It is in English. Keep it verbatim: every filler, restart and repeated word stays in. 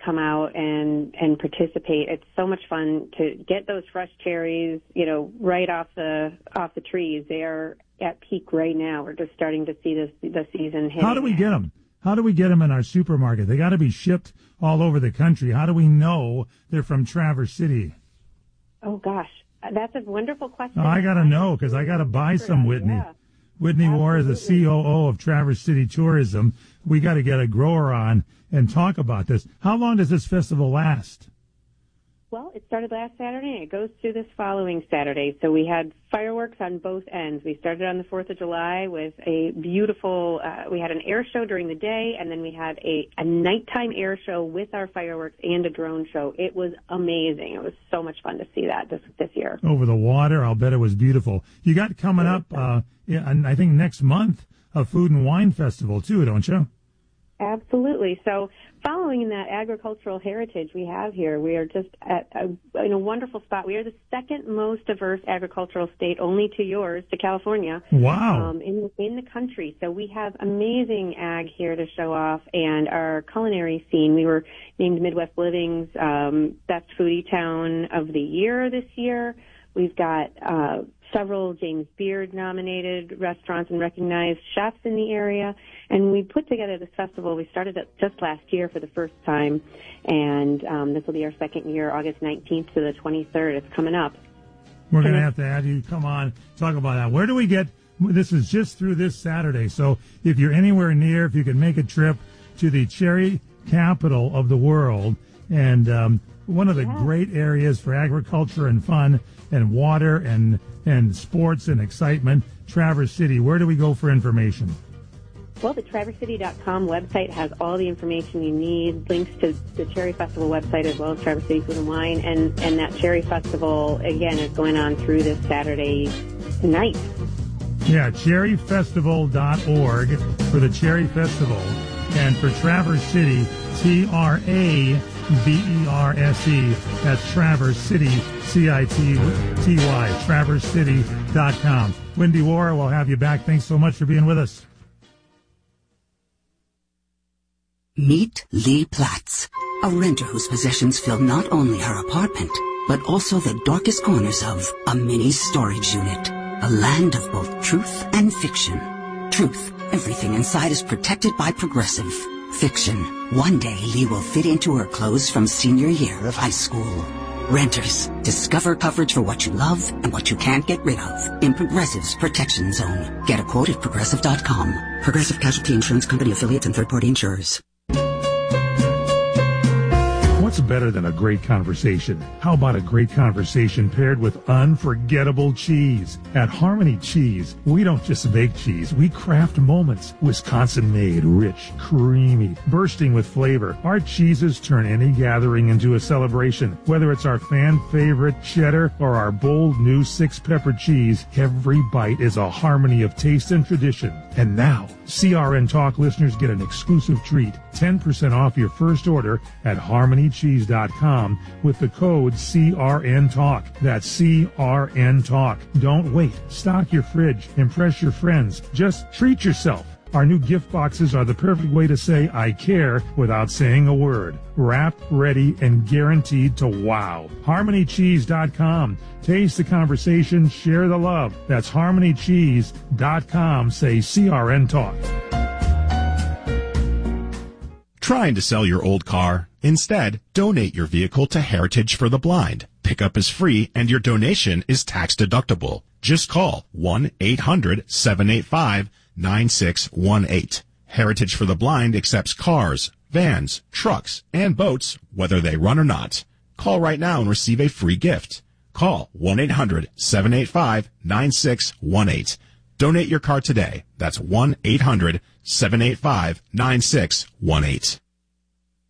come out and, and participate. It's so much fun to get those fresh cherries, you know, right off the off the trees. They are at peak right now. We're just starting to see this, the season hitting. How do we get them? How do we get them in our supermarket? They got to be shipped all over the country. How do we know they're from Traverse City? Oh, gosh. That's a wonderful question. Oh, I got to know because I got to buy some, Whitney. Yeah. Whitney Absolutely. Warr is the C O O of Traverse City Tourism. We got to get a grower on and talk about this. How long does this festival last? Well, it started last Saturday, and it goes through this following Saturday. So we had fireworks on both ends. We started on the fourth of July with a beautiful, uh, we had an air show during the day, and then we had a, a nighttime air show with our fireworks and a drone show. It was amazing. It was so much fun to see that this, this year. Over the water, I'll bet it was beautiful. You got coming up, uh, yeah, I think next month, a food and wine festival, too, don't you? Absolutely. So following in that agricultural heritage we have here, we are just at a, in a wonderful spot. We are the second most diverse agricultural state, only to yours, to California. Wow. Um, in, in the country. So we have amazing ag here to show off, and our culinary scene. We were named Midwest Living's um, Best Foodie Town of the Year this year. We've got uh, several James Beard nominated restaurants and recognized chefs in the area. And we put together this festival. We started it just last year for the first time. And um, this will be our second year, August nineteenth to the twenty-third. It's coming up. We're going to have to have you come on, talk about that. Where do we get, this is just through this Saturday. So if you're anywhere near, if you can make a trip to the cherry capital of the world, and um, one of the yeah. great areas for agriculture and fun and water and and sports and excitement, Traverse City. Where do we go for information? Well, the traverse city dot com website has all the information you need, links to the Cherry Festival website as well as Traverse City Food and Wine, and, and that Cherry Festival, again, is going on through this Saturday night. Yeah, cherry festival dot org for the Cherry Festival, and for Traverse City, T R A V E R S E, that's Traverse City, C I T T Y, traverse city dot com. Wendy Warr, we'll have you back. Thanks so much for being with us. Meet Lee Platts, a renter whose possessions fill not only her apartment, but also the darkest corners of a mini storage unit, a land of both truth and fiction. Truth, everything inside is protected by Progressive. Fiction, one day Lee will fit into her clothes from senior year of high school. Renters, discover coverage for what you love and what you can't get rid of in Progressive's Protection Zone. Get a quote at progressive dot com. Progressive Casualty Insurance Company affiliates and third-party insurers. What's better than a great conversation? How about a great conversation paired with unforgettable cheese? At Harmony Cheese, we don't just make cheese, we craft moments. Wisconsin-made, rich, creamy, bursting with flavor. Our cheeses turn any gathering into a celebration. Whether it's our fan-favorite cheddar or our bold new six-pepper cheese, every bite is a harmony of taste and tradition. And now, C R N Talk listeners get an exclusive treat, ten percent off your first order at harmony cheese dot com with the code C R N Talk. That's C R N Talk. Don't wait. Stock your fridge. Impress your friends. Just treat yourself. Our new gift boxes are the perfect way to say I care without saying a word. Wrapped, ready, and guaranteed to wow. harmony cheese dot com. Taste the conversation, share the love. That's harmony cheese dot com. Say C R N Talk. Trying to sell your old car? Instead, donate your vehicle to Heritage for the Blind. Pickup is free and your donation is tax deductible. Just call one eight hundred seven eight five nine six one eight. Heritage for the Blind accepts cars, vans, trucks, and boats, whether they run or not. Call right now and receive a free gift. Call one eight hundred seven eight five nine six one eight. Donate your car today. That's one eight hundred seven eight five nine six one eight.